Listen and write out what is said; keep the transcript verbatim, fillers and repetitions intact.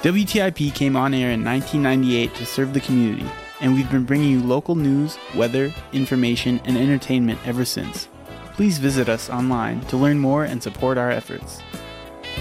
W T I P came on air in nineteen ninety-eight to serve the community, and we've been bringing you local news, weather, information, and entertainment ever since. Please visit us online to learn more and support our efforts.